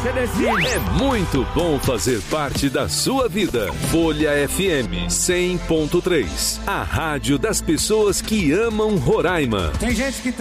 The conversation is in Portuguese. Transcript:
você decide. É muito bom fazer parte da sua vida. Folha FM 100.3, a rádio das pessoas que amam Roraima. Tem gente que